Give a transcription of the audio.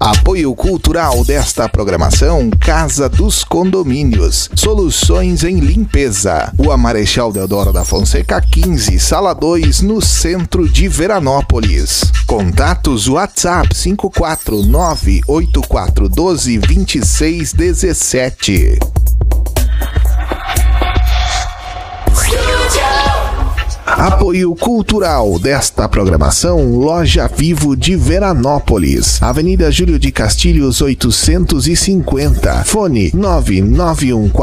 Apoio cultural desta programação, Casa dos Condomínios. Soluções em limpeza. Rua Marechal Deodoro da Fonseca 15, Sala 2, no centro de Veranópolis. Contatos WhatsApp 54984122617. Apoio cultural desta programação, Loja Vivo de Veranópolis, Avenida Júlio de Castilhos 850, fone 991